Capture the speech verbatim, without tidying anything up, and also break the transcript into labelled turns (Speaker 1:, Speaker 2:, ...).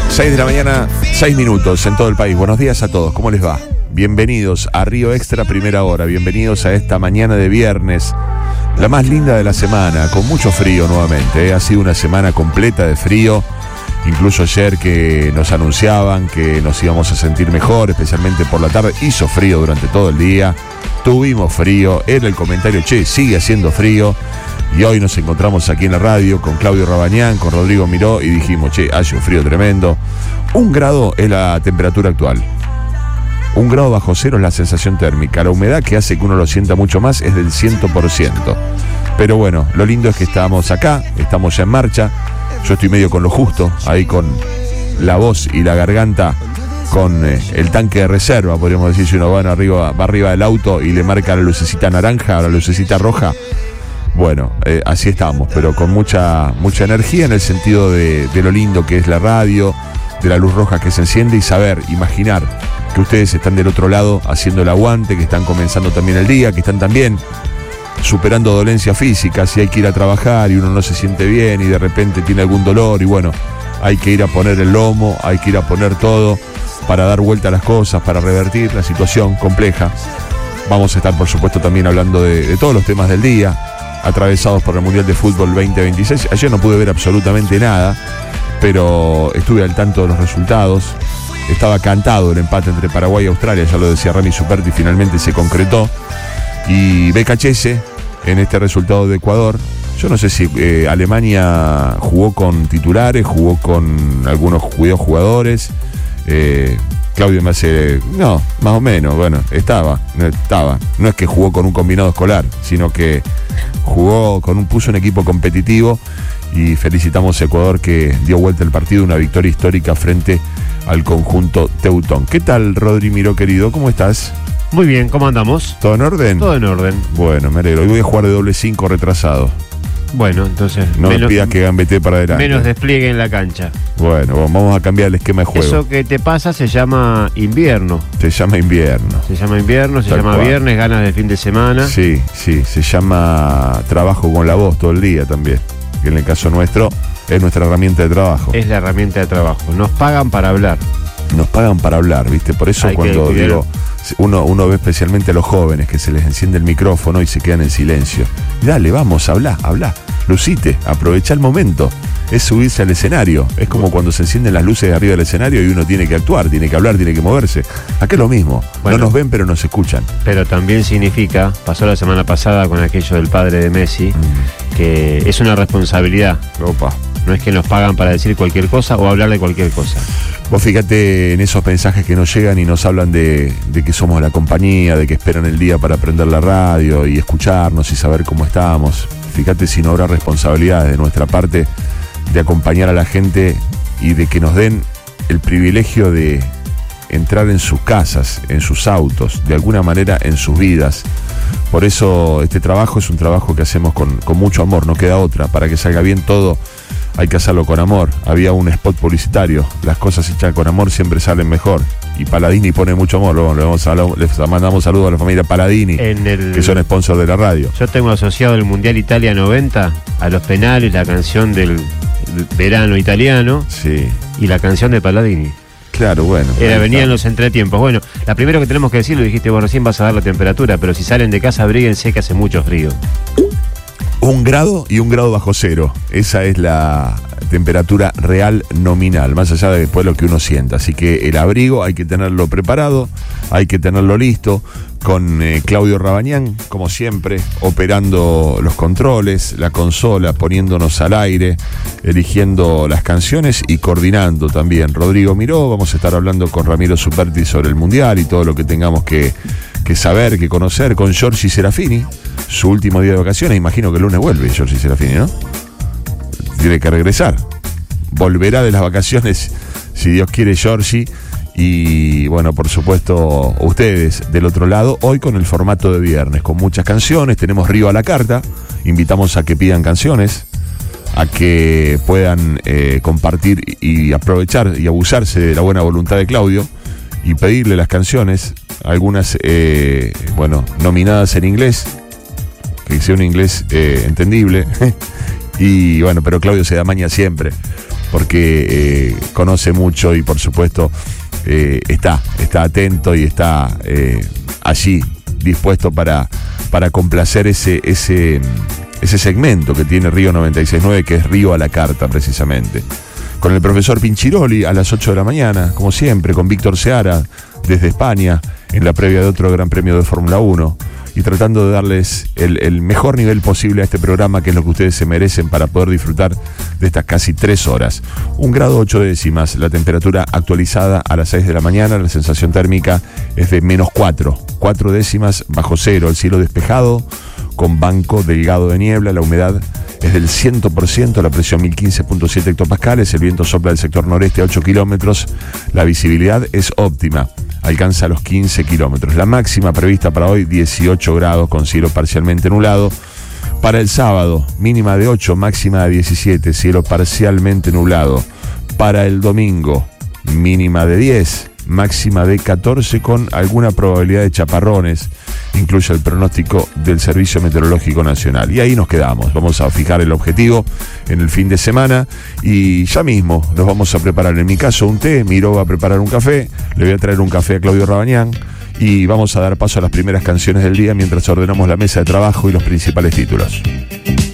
Speaker 1: seis de la mañana, seis minutos en todo el país. Buenos días a todos, ¿cómo les va? Bienvenidos a Río Extra Primera Hora, bienvenidos a esta mañana de viernes, la más linda de la semana, con mucho frío nuevamente, ¿eh? Ha sido una semana completa de frío, incluso ayer que nos anunciaban que nos íbamos a sentir mejor, especialmente por la tarde, hizo frío durante todo el día, tuvimos frío, era el comentario, che, sigue haciendo frío. Y hoy nos encontramos aquí en la radio con Claudio Rabañán, con Rodrigo Miró y dijimos, che, hace un frío tremendo. Un grado es la temperatura actual. Un grado bajo cero es la sensación térmica. La humedad que hace que uno lo sienta mucho más es del cien por ciento. Pero bueno, lo lindo es que estamos acá, estamos ya en marcha. Yo estoy medio con lo justo, ahí con la voz y la garganta, con eh, el tanque de reserva, podríamos decir, si uno va arriba, va arriba del auto y le marca la lucecita naranja o la lucecita roja. Bueno, eh, así estamos, pero con mucha mucha energía en el sentido de, de lo lindo que es la radio, de la luz roja que se enciende y saber, imaginar que ustedes están del otro lado haciendo el aguante, que están comenzando también el día, que están también superando dolencias físicas, si hay que ir a trabajar y uno no se siente bien y de repente tiene algún dolor y bueno, hay que ir a poner el lomo, hay que ir a poner todo para dar vuelta a las cosas, para revertir la situación compleja. Vamos a estar, por supuesto, también hablando de, de todos los temas del día, atravesados por el Mundial de Fútbol veinte veintiséis. Ayer no pude ver absolutamente nada, pero estuve al tanto de los resultados. Estaba cantado el empate entre Paraguay y Australia, ya lo decía Rami Superti, finalmente se concretó. Y B K H S en este resultado de Ecuador. Yo no sé si eh, Alemania jugó con titulares, jugó con algunos jugadores. Eh, Claudio me hace, no, más o menos, bueno, estaba, no estaba. No es que jugó con un combinado escolar, sino que jugó con un, puso un equipo competitivo y felicitamos a Ecuador que dio vuelta el partido, una victoria histórica frente al conjunto teutón. ¿Qué tal, Rodri Miró, querido? ¿Cómo estás?
Speaker 2: Muy bien, ¿cómo andamos?
Speaker 1: ¿Todo en orden?
Speaker 2: Todo en orden.
Speaker 1: Bueno, me alegro. Hoy voy a jugar de doble cinco retrasado.
Speaker 2: Bueno, entonces...
Speaker 1: No
Speaker 2: menos,
Speaker 1: me pidas que gambetee para adelante.
Speaker 2: Menos despliegue en la cancha.
Speaker 1: Bueno, vamos a cambiar el esquema de juego.
Speaker 2: Eso que te pasa se llama invierno.
Speaker 1: Se llama invierno.
Speaker 2: Se llama invierno, se
Speaker 1: Tal
Speaker 2: llama
Speaker 1: cual.
Speaker 2: viernes, ganas de fin de semana.
Speaker 1: Sí, sí, se llama trabajo con la voz todo el día también. Que en el caso nuestro es nuestra herramienta de trabajo.
Speaker 2: Es la herramienta de trabajo. Nos pagan para hablar.
Speaker 1: Nos pagan para hablar, ¿viste? Por eso
Speaker 2: Hay
Speaker 1: cuando
Speaker 2: que
Speaker 1: digo, uno, uno ve especialmente a los jóvenes que se les enciende el micrófono y se quedan en silencio. Dale, vamos, habla, habla, lucite, aprovecha el momento. Es subirse al escenario. Es como cuando se encienden las luces de arriba del escenario y uno tiene que actuar, tiene que hablar, tiene que moverse. Acá es lo mismo.
Speaker 2: Bueno,
Speaker 1: no nos ven, pero nos escuchan.
Speaker 2: Pero también significa, pasó la semana pasada con aquello del padre de Messi,
Speaker 1: Mm.
Speaker 2: que es una responsabilidad.
Speaker 1: Opa.
Speaker 2: No es que nos pagan para decir cualquier cosa o hablar de cualquier cosa.
Speaker 1: Vos fíjate en esos mensajes que nos llegan y nos hablan de, de que somos la compañía, de que esperan el día para prender la radio y escucharnos y saber cómo estamos. Fíjate si no habrá responsabilidades de nuestra parte de acompañar a la gente y de que nos den el privilegio de entrar en sus casas, en sus autos, de alguna manera en sus vidas. Por eso este trabajo es un trabajo que hacemos con, con mucho amor, no queda otra. Para que salga bien todo hay que hacerlo con amor. Había un spot publicitario, las cosas hechas con amor siempre salen mejor. Y Paladini pone mucho amor, le, vamos a, les mandamos saludos a la familia Paladini,
Speaker 2: En el...
Speaker 1: que son sponsors de la radio.
Speaker 2: Yo tengo asociado el Mundial Italia noventa a los penales, la canción del verano italiano
Speaker 1: Sí,
Speaker 2: y la canción de Paladini.
Speaker 1: claro, bueno.
Speaker 2: Era,
Speaker 1: ahí
Speaker 2: venían
Speaker 1: está.
Speaker 2: los entretiempos. Bueno, la primero que tenemos que decir, lo dijiste vos recién, vas a dar la temperatura, pero si salen de casa, abríguense que hace mucho frío.
Speaker 1: Un grado y un grado bajo cero. Esa es la temperatura real nominal, más allá de después lo que uno sienta. Así que el abrigo hay que tenerlo preparado, hay que tenerlo listo. Con eh, Claudio Rabañán, como siempre, operando los controles, la consola, poniéndonos al aire, eligiendo las canciones y coordinando también. Rodrigo Miró, vamos a estar hablando con Ramiro Superti sobre el Mundial y todo lo que tengamos que, que saber, que conocer, con Giorgi Serafini, su último día de vacaciones. Imagino que el lunes vuelve Giorgi Serafini, ¿no? Tiene que regresar. Volverá de las vacaciones, si Dios quiere, Giorgi. Y bueno, por supuesto, ustedes del otro lado, hoy con el formato de viernes, con muchas canciones, tenemos Río a la carta, invitamos a que pidan canciones, a que puedan eh, compartir y aprovechar y abusarse de la buena voluntad de Claudio y pedirle las canciones, algunas, eh, bueno, nominadas en inglés, que sea un inglés eh, entendible, y bueno, pero Claudio se da maña siempre porque eh, conoce mucho y por supuesto eh, está, está atento y está eh, allí dispuesto para, para complacer ese, ese, ese segmento que tiene Río noventa y seis punto nueve, que es Río a la Carta precisamente. Con el profesor Pinchiroli a las ocho de la mañana, como siempre, con Víctor Seara desde España, en la previa de otro Gran Premio de Fórmula uno, y tratando de darles el, el mejor nivel posible a este programa, que es lo que ustedes se merecen para poder disfrutar de estas casi tres horas. Un grado ocho décimas, la temperatura actualizada a las seis de la mañana, la sensación térmica es de menos cuatro, cuatro décimas bajo cero, el cielo despejado, con banco delgado de niebla, la humedad es del cien por ciento, la presión mil quince punto siete hectopascales, el viento sopla del sector noreste a ocho kilómetros, la visibilidad es óptima, alcanza los quince kilómetros. La máxima prevista para hoy, dieciocho grados con cielo parcialmente nublado. Para el sábado, mínima de ocho, máxima de diecisiete, cielo parcialmente nublado. Para el domingo, mínima de diez, máxima de catorce con alguna probabilidad de chaparrones, incluye el pronóstico del Servicio Meteorológico Nacional. Y ahí nos quedamos, vamos a fijar el objetivo en el fin de semana y ya mismo nos vamos a preparar, en mi caso, un té, Miro va a preparar un café, le voy a traer un café a Claudio Rabañán y vamos a dar paso a las primeras canciones del día mientras ordenamos la mesa de trabajo y los principales títulos.